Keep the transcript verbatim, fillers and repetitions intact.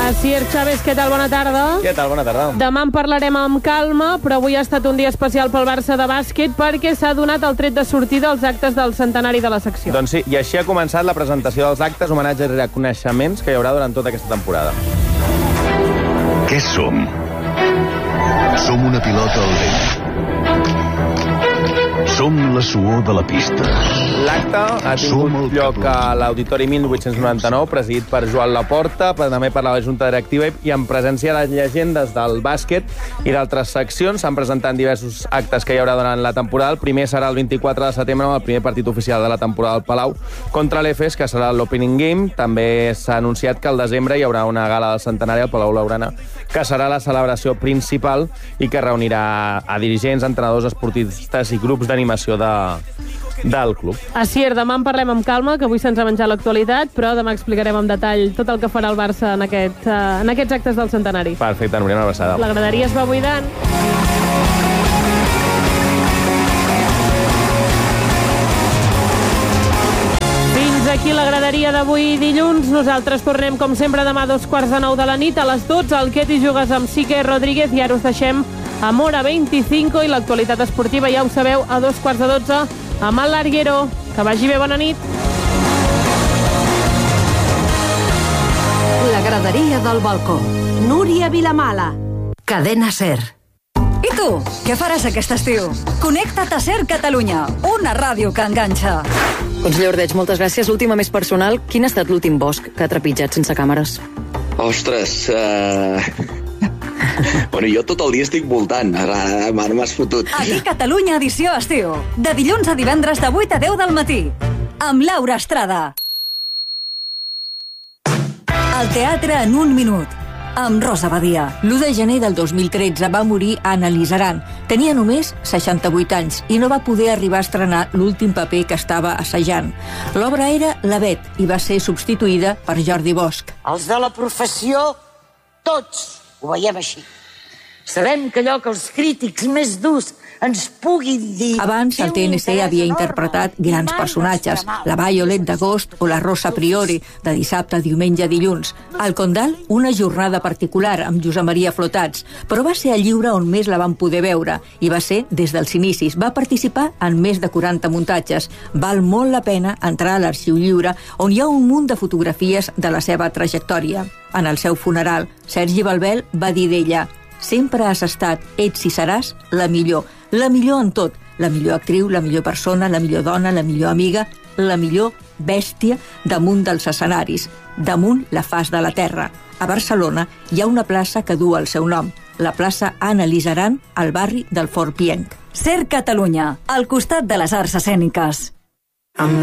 Asier Chávez, què tal? Bona tarda. Què tal? Bona tarda. Demà en parlarem amb calma, però avui ha estat un dia especial pel Barça de bàsquet perquè s'ha donat el tret de sortida als actes del centenari de la secció. Doncs sí, i així ha començat la presentació dels actes, homenatges i reconeixements que hi haurà durant tota aquesta temporada. Què som? Som una pilota al vent. Som la suor de la pista. L'acte ha tingut lloc a l'Auditori mil vuit-cents noranta-nou, presidit per Joan Laporta, també per la Junta Directiva i en presència de les llegendes del bàsquet i d'altres seccions. S'han presentat diversos actes que hi haurà durant la temporada. El primer serà el vint-i-quatre de setembre amb el primer partit oficial de la temporada al Palau contra l'Efes, que serà l'Opening Game. També s'ha anunciat que al desembre hi haurà una gala del centenari al Palau Blaugrana, que serà la celebració principal i que reunirà a dirigents, entrenadors, esportistes i grups d'animació de, del club. Asier, demà en parlem amb calma, que avui se'ns ha menjat l'actualitat, però demà explicarem en detall tot el que farà el Barça en, aquest, uh, en aquests actes del centenari. Perfecte, Núria, una abraçada. La graderia es va buidant. Aquí la graderia d'avui dilluns. Nosaltres tornem com sempre demà a dos quarts de nou de la nit. A les dotze el Què t'hi jugues amb Sique Rodríguez i ara us deixem amb Hora vint-i-cinc i l'actualitat esportiva, ja ho sabeu, a dos quarts de dotze amb el Larguero. Que vagi bé, bona nit. La graderia del balcó. Núria Vilamala. Cadena SER. I tu, què faràs aquest estiu? Connecta't a SER Catalunya, una ràdio que enganxa. Conseller Ordeig, moltes gràcies. L'última més personal. Quin ha estat l'últim bosc que ha trepitjat sense càmeres? Ostres, uh... bueno, jo tot el dia estic voltant. Ara, ara m'has fotut. Aquí Catalunya edició estiu. De dilluns a divendres de vuit a deu del matí. Amb Laura Estrada. El teatre en un minut. Amb Rosa Badia. l'u de gener del dos mil tretze va morir Anna Lizaran. Tenia només seixanta-vuit anys i no va poder arribar a estrenar l'últim paper que estava assajant. L'obra era La Bet i va ser substituïda per Jordi Bosch. Els de la professió, tots ho veiem així. Sabem que allò que els crítics més durs ens puguin dir... Abans, el T N C havia interpretat grans personatges, la Violet d'agost o la Rosa Priori, de dissabte, diumenge, dilluns. Al Condal, una jornada particular amb Josep Maria Flotats, però va ser el lliure on més la van poder veure, i va ser des dels inicis. Va participar en més de quaranta muntatges. Val molt la pena entrar a l'Arxiu Lliure, on hi ha un munt de fotografies de la seva trajectòria. En el seu funeral, Sergi Balbel va dir d'ella: sempre has estat, ets i seràs la millor. La millor en tot. La millor actriu, la millor persona, la millor dona, la millor amiga, la millor bèstia damunt dels escenaris, damunt la faç de la terra. A Barcelona hi ha una plaça que du el seu nom, la plaça Anna Lizaran, al barri del Fort Pienc. SER Catalunya, al costat de les arts escèniques.